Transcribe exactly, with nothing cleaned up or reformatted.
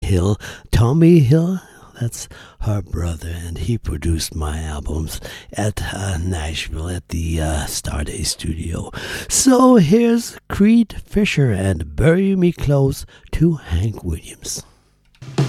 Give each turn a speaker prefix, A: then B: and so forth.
A: Hill. Tommy Hill, that's her brother, and he produced my albums at uh, Nashville at the uh, Starday Studio. So here's Creed Fisher and Bury Me Close to Hank Williams.